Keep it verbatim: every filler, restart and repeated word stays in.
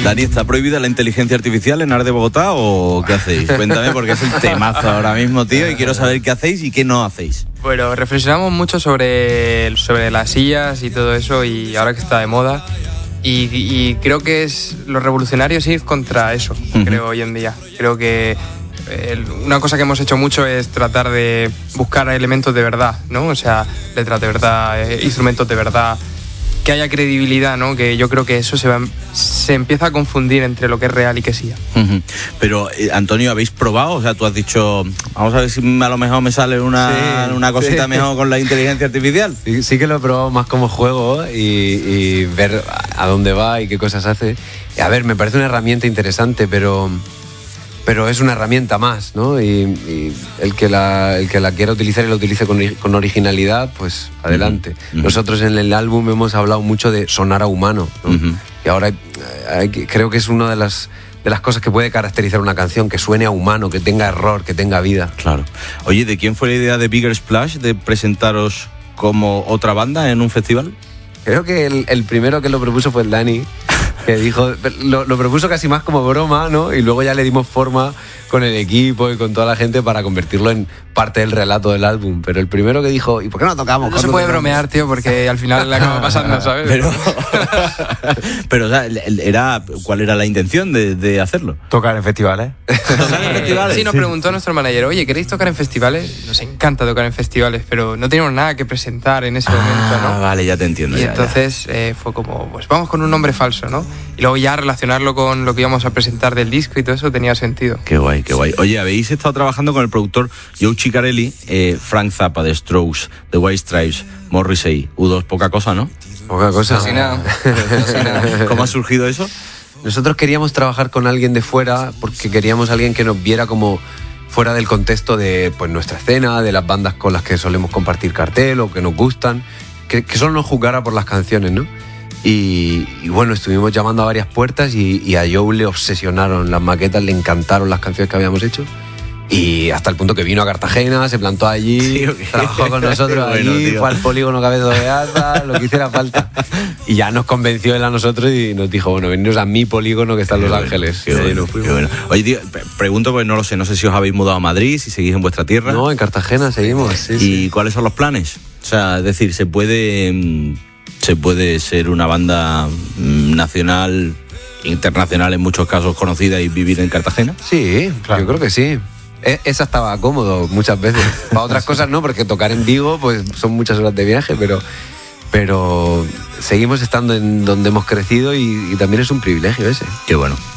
Dani, ¿está prohibida la inteligencia artificial en AR de Bogotá o qué hacéis? Cuéntame, porque es el temazo ahora mismo, tío, y quiero saber qué hacéis y qué no hacéis. Bueno, reflexionamos mucho sobre, sobre las sillas y todo eso, y ahora que está de moda, y, y creo que es lo revolucionario es ir contra eso, uh-huh. creo, hoy en día. Creo que eh, una cosa que hemos hecho mucho es tratar de buscar elementos de verdad, ¿no? O sea, letras de verdad, eh, instrumentos de verdad, que haya credibilidad, ¿no? Que yo creo que eso se, va, se empieza a confundir entre lo que es real y que sí. Uh-huh. Pero, eh, Antonio, ¿habéis probado? O sea, tú has dicho, vamos a ver si a lo mejor me sale una, sí, una cosita sí. mejor con la inteligencia artificial. Sí, sí que lo he probado más como juego y, y ver a dónde va y qué cosas hace. Y a ver, me parece una herramienta interesante, pero... pero es una herramienta más, ¿no? Y, y el, que la, el que la quiera utilizar y la utilice con, con originalidad, pues adelante. Uh-huh. Nosotros en el álbum hemos hablado mucho de sonar a humano, ¿no? Uh-huh. Y ahora hay, hay, creo que es una de las, de las cosas que puede caracterizar una canción, que suene a humano, que tenga error, que tenga vida. Claro. Oye, ¿de quién fue la idea de Bigger Splash de presentaros como otra banda en un festival? Creo que el, el primero que lo propuso fue el Dani, que dijo, lo, lo propuso casi más como broma, ¿no? Y luego ya le dimos forma con el equipo y con toda la gente para convertirlo en parte del relato del álbum. Pero el primero que dijo, ¿y por qué no tocamos? No se puede bromear, tío, porque al final le acaba pasando, ¿sabes? Pero, pero o sea, era, ¿cuál era la intención de, de hacerlo? Tocar en festivales. ¿Tocar en festivales? Sí, nos preguntó nuestro manager, oye, ¿queréis tocar en festivales? Nos encanta tocar en festivales, pero no teníamos nada que presentar en ese ah, momento, ¿no? Vale, ya te entiendo. Y ya, entonces ya. Eh, fue como, pues vamos con un nombre falso, ¿no? Y luego ya relacionarlo con lo que íbamos a presentar del disco y todo eso tenía sentido. Qué guay, qué guay. Oye, habéis estado trabajando con el productor Joe Ciccarelli, eh, Frank Zappa de Strokes, The White Stripes, Morrissey, U dos, poca cosa, ¿no? Poca cosa. Casi nada. Casi nada. ¿Cómo ha surgido eso? Nosotros queríamos trabajar con alguien de fuera porque queríamos alguien que nos viera como fuera del contexto de pues, nuestra escena, de las bandas con las que solemos compartir cartel o que nos gustan, que, que solo nos juzgara por las canciones, ¿no? Y, y bueno, estuvimos llamando a varias puertas y, y a Joe le obsesionaron las maquetas, le encantaron las canciones que habíamos hecho. Y hasta el punto que vino a Cartagena, se plantó allí, tío, trabajó con nosotros bueno, allí, tío. Fue al polígono Cabeza de Beaza, lo que hiciera falta. Y ya nos convenció él a nosotros y nos dijo, bueno, veniros a mi polígono que está en Los bueno, Ángeles. Qué bueno, qué bueno. Oye, tío, pregunto, pues no lo sé, no sé si os habéis mudado a Madrid, si seguís en vuestra tierra. No, en Cartagena seguimos, sí, ¿Y sí. cuáles son los planes? O sea, es decir, ¿se puede, se puede ser una banda nacional, internacional en muchos casos conocida y vivir en Cartagena? Sí, claro. Yo creo que sí. Esa estaba cómodo muchas veces. Para otras cosas no, porque tocar en Vigo pues son muchas horas de viaje, pero, pero seguimos estando en donde hemos crecido y, y también es un privilegio ese. Qué bueno.